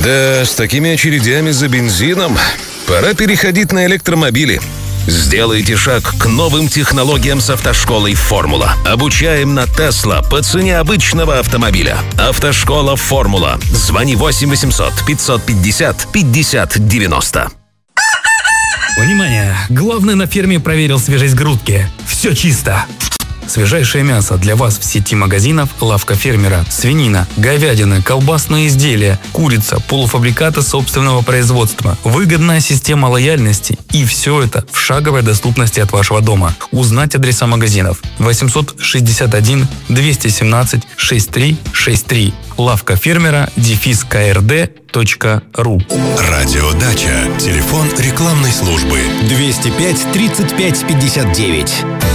Да, с такими очередями за бензином пора переходить на электромобили. Сделайте шаг к новым технологиям с автошколой «Формула». Обучаем на Тесла по цене обычного автомобиля. Автошкола «Формула». Звони 8 800 550 50 90. Внимание! Главный на ферме проверил свежесть грудки. Все чисто. Свежайшее мясо для вас в сети магазинов «Лавка фермера». Свинина, говядина, колбасные изделия, курица, полуфабрикаты собственного производства, выгодная система лояльности и все это в шаговой доступности от вашего дома. Узнать адреса магазинов: 861 217 6363. Лавка фермера _krd.ру. Радиодача. Телефон рекламной службы 205 35 59.